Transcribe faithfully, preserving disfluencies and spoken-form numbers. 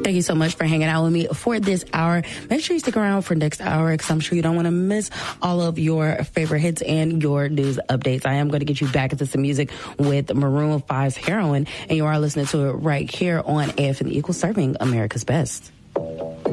Thank you so much for hanging out with me for this hour. Make sure you stick around for next hour because I'm sure you don't want to miss all of your favorite hits and your news updates. I am going to get you back into some music with Maroon five's Heroin, and you are listening to it right here on A F N Equals, serving America's Best.